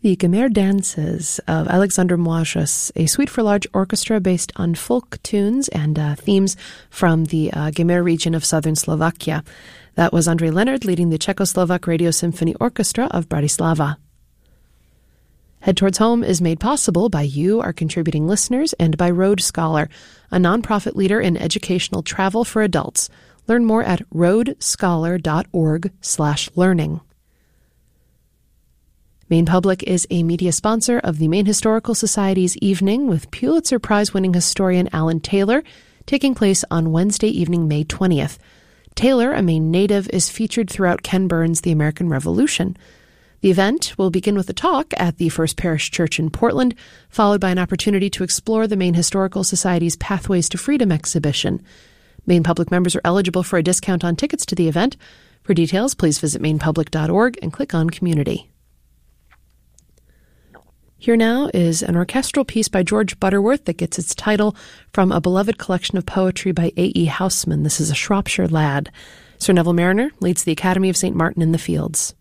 The Gemer Dances of Alexander Młoszys, a suite for large orchestra based on folk tunes and themes from the Gemer region of southern Slovakia. That was Andrej Leonard leading the Czechoslovak Radio Symphony Orchestra of Bratislava. Head Towards Home is made possible by you, our contributing listeners, and by Road Scholar, a nonprofit leader in educational travel for adults. Learn more at roadscholar.org/learning. Maine Public is a media sponsor of the Maine Historical Society's Evening with Pulitzer Prize-winning historian Alan Taylor, taking place on Wednesday evening, May 20th. Taylor, a Maine native, is featured throughout Ken Burns' The American Revolution. The event will begin with a talk at the First Parish Church in Portland, followed by an opportunity to explore the Maine Historical Society's Pathways to Freedom exhibition. Maine Public members are eligible for a discount on tickets to the event. For details, please visit mainepublic.org and click on Community. Here now is an orchestral piece by George Butterworth that gets its title from a beloved collection of poetry by A.E. Housman. This is A Shropshire Lad. Sir Neville Mariner leads the Academy of St. Martin in the Fields.